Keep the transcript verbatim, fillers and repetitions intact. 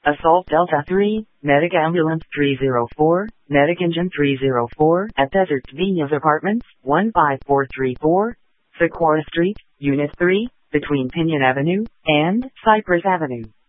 Assault Delta three, Medic Ambulance three oh four, Medic Engine three oh four, at Desert Venus Apartments, one five four three four, Sequoia Street, Unit three, between Pinion Avenue and Cypress Avenue.